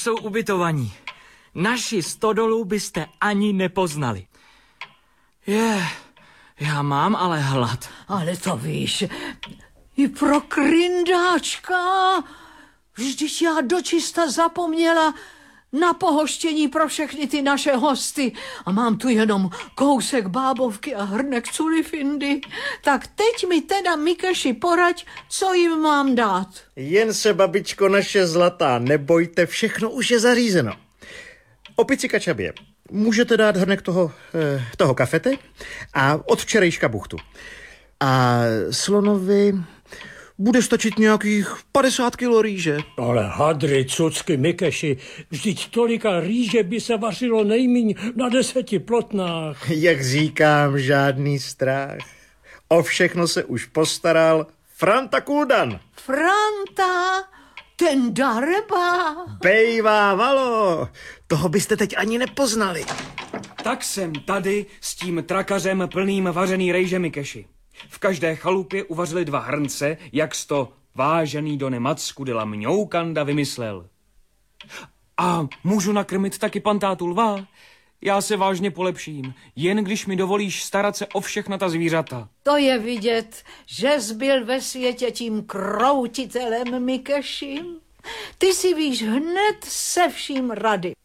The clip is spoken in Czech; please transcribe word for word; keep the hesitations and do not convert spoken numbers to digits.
už jsou ubytovaní. Naši stodolu byste ani nepoznali. Je, já mám ale hlad. Ale to víš, i pro kryndáčka. Vždyť já dočista zapomněla na pohoštění pro všechny ty naše hosty. A mám tu jenom kousek bábovky a hrnek culifindy. Tak teď mi teda, Mikeši, poraď, co jim mám dát. Jen se, babičko naše zlatá, nebojte, všechno už je zařízeno. Opici kačabě, můžete dát hrnek toho, eh, toho kafete a od včerejška buchtu. A slonovi bude stačit nějakých padesát kilo rýže. Ale hadry, cucky, Mikeši, vždyť tolika rýže by se vařilo nejmíň na deseti plotnách. Jak říkám, žádný strach. O všechno se už postaral Franta Kuldan. Franta, ten dareba. Bejvá valo, toho byste teď ani nepoznali. Tak jsem tady s tím trakařem plným vařený rejže, Mikeši. V každé chalupě uvařili dva hrnce, jak to vážený Done Macku de la Mňoukanda vymyslel. A můžu nakrmit taky pantátu lva? Já se vážně polepším, jen když mi dovolíš starat se o všechna ta zvířata. To je vidět, že jsi byl ve světě tím kroutitelem, Mikeši. Ty si víš hned se vším rady.